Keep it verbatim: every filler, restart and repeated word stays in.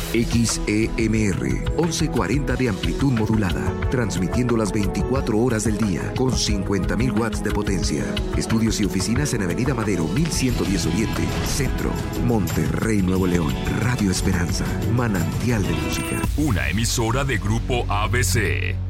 X E M R, once cuarenta de amplitud modulada, transmitiendo las veinticuatro horas del día con cincuenta mil watts de potencia. Estudios y oficinas en Avenida Madero mil ciento diez Oriente, Centro, Monterrey, Nuevo León. Radio Esperanza, manantial de música. Una emisora de Grupo A B C.